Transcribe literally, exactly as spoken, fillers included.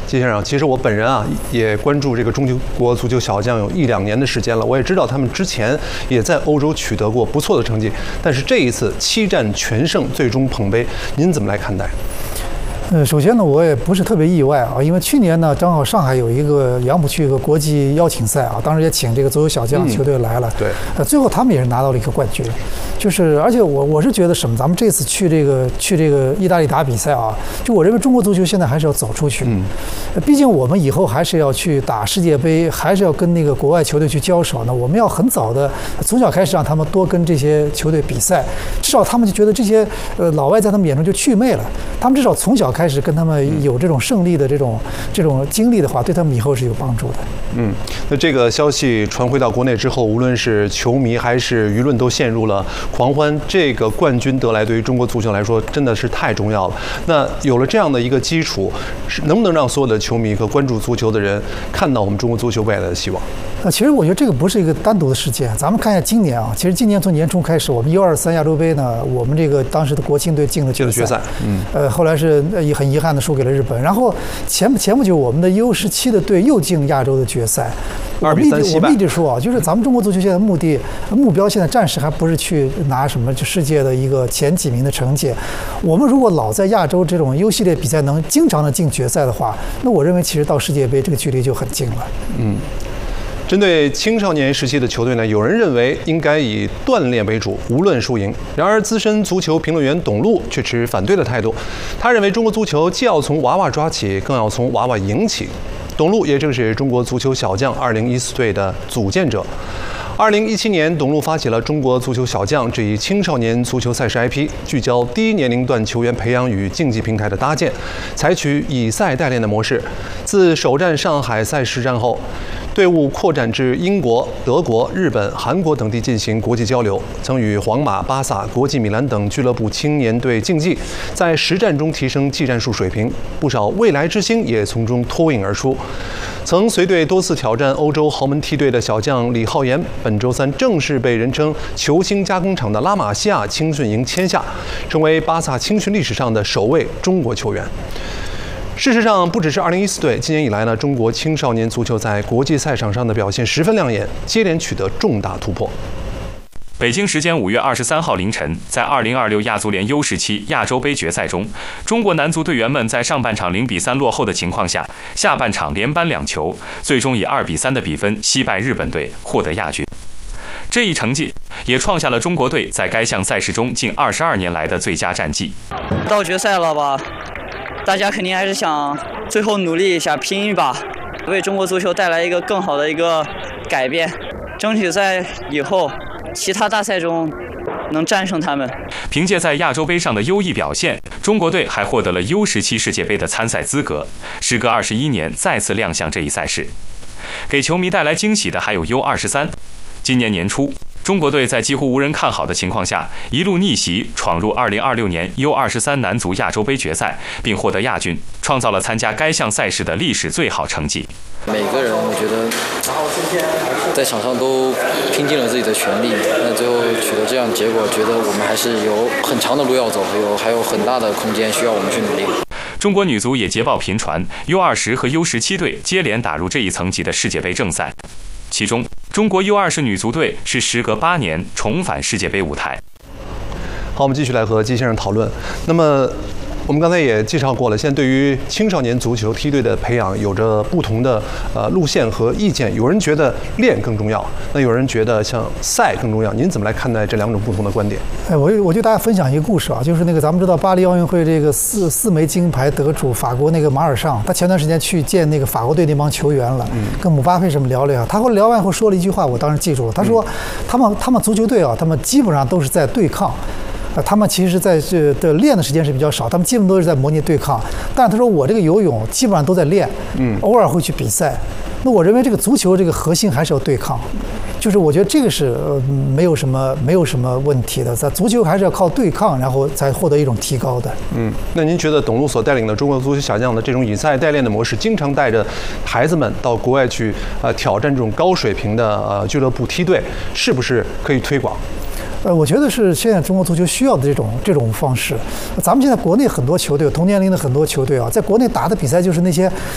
季先生，其实我本人啊也关注这个中国足球小将有一两年的时间了，我也知道他们之前也在欧洲取得过不错的成绩，但是这一次七战全胜，最终捧杯，您怎么来看待？ 呃，首先呢，我也不是特别意外啊，因为去年呢，正好上海有一个杨浦区有个国际邀请赛啊，当时也请这个足球小将球队来了， 嗯、对， 呃，最后他们也是拿到了一个冠军，就是而且我我是觉得什么，咱们这次去这个去这个意大利打比赛啊，就我认为中国足球现在还是要走出去，嗯，毕竟我们以后还是要去打世界杯，还是要跟那个国外球队去交手呢，我们要很早的从小开始让他们多跟这些球队比赛，至少他们就觉得这些呃老外在他们眼中就祛魅了，他们至少从小开始跟他们有这种胜利的这种这种经历的话，对他们以后是有帮助的。 嗯，那这个消息传回到国内之后，无论是球迷还是舆论都陷入了狂欢。这个冠军得来，对于中国足球来说真的是太重要了。那有了这样的一个基础，是能不能让所有的球迷和关注足球的人看到我们中国足球未来的希望？ 那其实我觉得这个不是一个单独的事件。咱们看一下今年啊，其实今年从年初开始，我们 U 二三亚洲杯呢，我们这个当时的国青队进了决赛，嗯，呃，后来是很遗憾的输给了日本。然后前前不久，我们的 U 十七的队又进亚洲的决赛， 二比三惜败。 我们一直说啊，就是咱们中国足球现在目的目标现在暂时还不是去拿什么世界的一个前几名的成绩。我们如果老在亚洲这种 U 系列比赛能经常的进决赛的话，那我认为其实到世界杯这个距离就很近了。 嗯。针对青少年时期的球队呢，有人认为应该以锻炼为主，无论输赢。然而，资深足球评论员董路却持反对的态度。他认为中国足球既要从娃娃抓起，更要从娃娃赢起。董路也正是中国足球小将二零一四队的组建者。二零一七年，董路发起了中国足球小将这一青少年足球赛事 I P， 聚焦低年龄段球员培养与竞技平台的搭建，采取以赛代练的模式。自首战上海赛事战后，队伍扩展至英国、德国、日本、韩国等地进行国际交流，曾与皇马、巴萨、国际米兰等俱乐部青年队竞技，在实战中提升技战术水平，不少未来之星也从中脱颖而出。曾随队多次挑战欧洲豪门梯队的小将李浩言，本周三正式被人称球星加工厂的拉玛西亚青训营签下，成为巴萨青训历史上的首位中国球员。事实上，不只是二零一四队，今年以来呢，中国青少年足球在国际赛场上的表现十分亮眼，接连取得重大突破。 北京时间五月二十三号凌晨，在二零二六亚足联 U 十七亚洲杯决赛中，中国男足队员们在上半场零比三落后的情况下，下半场连扳两球，最终以二比三的比分惜败日本队，获得亚军。这一成绩也创下了中国队在该项赛事中近二十二年来的最佳战绩。 到决赛了吧，大家肯定还是想最后努力一下，拼一把，为中国足球带来一个更好的一个改变，争取在以后其他大赛中能战胜他们。 凭借在亚洲杯上的优异表现，中国队还获得了 U 十七世界杯的参赛资格，时隔二十一年再次亮相这一赛事。给球迷带来惊喜的还有 U 二十三。今年年初，中国队在几乎无人看好的情况下，一路逆袭闯入二零二六年 U 二十三男足亚洲杯决赛，并获得亚军，创造了参加该项赛事的历史最好成绩。 每个人我觉得在场上都拼尽了自己的全力，那最后取得这样结果，觉得我们还是有很长的路要走，有还有很大的空间需要我们去努力。 中国女足也捷报频传 ，U 二十和 U 十七队接连打入这一层级的世界杯正赛。其中，中国 U 二十女足队是时隔八年重返世界杯舞台。 好，我们继续来和季先生讨论。那么，我们刚才也介绍过了，现在对于青少年足球梯队的培养有着不同的呃路线和意见。有人觉得练更重要，那有人觉得像赛更重要。您怎么来看待这两种不同的观点？ 哎，我我就大家分享一个故事啊，就是那个咱们知道巴黎奥运会这个四四枚金牌得主法国那个马尔尚，他前段时间去见那个法国队那帮球员了，嗯、跟姆巴佩什么聊了一下。他后来聊完以后说了一句话，我当时记住了。他说，他们他们足球队啊，他们基本上都是在对抗。呃，他们其实在这的练的时间是比较少，他们基本都是在模拟对抗。但是他说我这个游泳基本上都在练，嗯，偶尔会去比赛。那我认为这个足球这个核心还是要对抗，就是我觉得这个是呃没有什么没有什么问题的，在足球还是要靠对抗，然后才获得一种提高的。 嗯，那您觉得董路所带领的中国足球小将的这种以赛代练的模式，经常带着孩子们到国外去呃挑战这种高水平的呃俱乐部梯队，是不是可以推广？ 呃，我觉得是现在中国足球需要的这种这种方式。咱们现在国内很多球队，同年龄的很多球队啊，在国内打的比赛就是那些